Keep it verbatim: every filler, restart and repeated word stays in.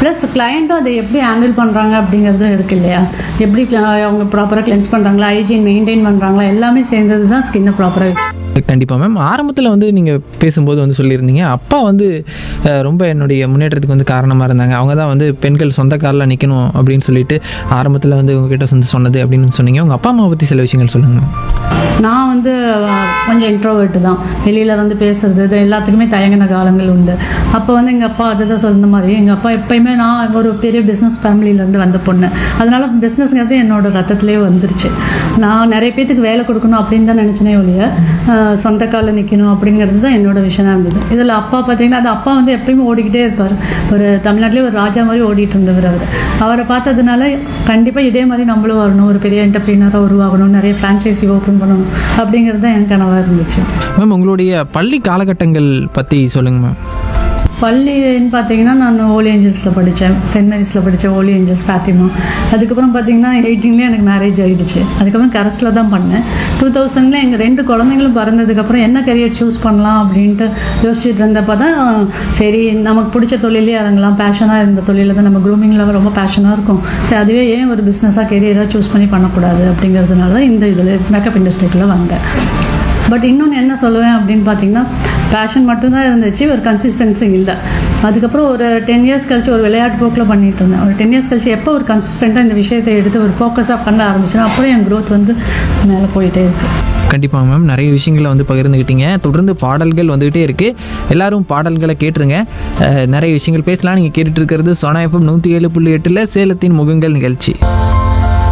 Plus கிளைண்ட்டும் அதை எப்படி handle பண்ணுறாங்க அப்படிங்கிறதும் இருக்குது இல்லையா. எப்படி அவங்க ப்ராப்பராக கிளென்ஸ் பண்ணுறாங்களா, ஹைஜீன் மெயின்டைன் பண்ணுறாங்களா, எல்லாமே சேர்ந்தது தான் ஸ்கின்னை ப்ராப்பராக வச்சு. கண்டிப்பாக மேம். ஆரம்பத்தில் வந்து நீங்கள் பேசும்போது வந்து சொல்லியிருந்தீங்க அப்பா வந்து ரொம்ப என்னுடைய முன்னேற்றத்துக்கு வந்து காரணமாக இருந்தாங்க, அவங்க தான் வந்து பெண்கள் சொந்த காலில் நிற்கணும் அப்படின்னு சொல்லிட்டு ஆரம்பத்தில் வந்து உங்ககிட்ட வந்து சொன்னது அப்படின்னு சொன்னீங்க. உங்கள் அப்பா அம்மாவை பற்றி சில விஷயங்கள் சொல்லுங்கள். நான் வந்து கொஞ்சம் இன்ட்ரோவர்ட்டு தான், வெளியில் வந்து பேசுறது இது எல்லாத்துக்குமே தயங்கின காலங்கள் உண்டு. அப்போ வந்து எங்கள் அப்பா அதுதான் சொன்ன மாதிரி, எங்கள் அப்பா எப்பயுமே நான் ஒரு பெரிய பிஸ்னஸ் ஃபேமிலியிலேருந்து வந்த பொண்ணு, அதனால் பிஸ்னஸ்ங்கிறது என்னோட ரத்தத்துலேயே வந்துருச்சு. நான் நிறைய பேத்துக்கு வேலை கொடுக்கணும் அப்படின்னு தான் நினச்சினே ஒழிய சொந்த காலில் நிற்கணும் அப்படிங்கிறது தான் என்னோட விஷயமாக இருந்தது. இதில் அப்பா பார்த்தீங்கன்னா அது அப்பா வந்து எப்பயுமே ஓடிக்கிட்டே இருப்பார். ஒரு தமிழ்நாட்டிலே ஒரு ராஜா மாதிரி ஓடிட்டு இருந்தவர் அவர். அவரை பார்த்ததுனால கண்டிப்பாக இதே மாதிரி நம்மளும் வரணும், ஒரு பெரிய என்டர்பிரினராக உருவாகணும், நிறைய ஃப்ரான்ச்சைஸி ஓப்பன் பண்ணணும் அப்படிங்கிறது தான் எனக்கு கனவாக இருந்துச்சு. மேம் உங்களுடைய பள்ளி காலகட்டங்கள் பற்றி சொல்லுங்கள் மேம். பள்ளின்னு பார்த்தீங்கன்னா நான் ஹோலி ஏஞ்சல்ஸில் படித்தேன், சென்ட் மேரிஸில் படித்தேன், ஹோலி ஏஞ்சல்ஸ் ஃபாத்திமா. அதுக்கப்புறம் பார்த்தீங்கன்னா எயிட்டீன்லேயே எனக்கு மேரேஜ் ஆகிடுச்சு. அதுக்கப்புறம் கரஸில் தான் பண்ணேன். டூ தௌசண்டில் எங்கள் ரெண்டு குழந்தைங்களும் பிறந்ததுக்கப்புறம் என்ன கரியர் சூஸ் பண்ணலாம் அப்படின்ட்டு யோசிச்சுட்டு இருந்தப்போ தான் சரி நமக்கு பிடிச்ச தொழிலே இறங்கலாம், பேஷனாக இருந்த தொழிலில் தான் நம்ம க்ரூமிங்கில் ரொம்ப பேஷனாக இருக்கும், சரி அதுவே ஏன் ஒரு பிஸ்னஸாக கெரியராக சூஸ் பண்ணி பண்ணக்கூடாது அப்படிங்கிறதுனால தான் இந்த இதில் மேக்கப் இண்டஸ்ட்ரிக்குள்ளே வந்தேன். பட் இன்னொன்று என்ன சொல்லுவேன் அப்படின்னு பார்த்தீங்கன்னா பேஷன் மட்டும்தான் இருந்துச்சு, ஒரு கன்சிஸ்டன்சி இல்லை. அதுக்கப்புறம் ஒரு டென் இயர்ஸ் கழிச்சு ஒரு விளையாட்டு போக்கில் பண்ணிட்டு இருந்தேன். ஒரு டென் இயர்ஸ் கழிச்சு எப்போ ஒரு கன்சிஸ்டண்ட்டாக இந்த விஷயத்தை எடுத்து ஒரு ஃபோக்கஸாக பண்ண ஆரம்பிச்சுன்னா அப்புறம் என் க்ரோத் வந்து மேலே போயிட்டே இருக்குது. கண்டிப்பாக மேம், நிறைய விஷயங்களை வந்து பகிர்ந்துக்கிட்டீங்க. தொடர்ந்து பாடல்கள் வந்துகிட்டே இருக்குது, எல்லாரும் பாடல்களை கேட்டுருங்க. நிறைய விஷயங்கள் பேசலாம். நீங்கள் கேட்டுட்டு இருக்கிறது சோனா எஃப்எம் நூற்றி ஏழு புள்ளி எட்டில் சேலத்தின் முகங்கள் நிகழ்ச்சி.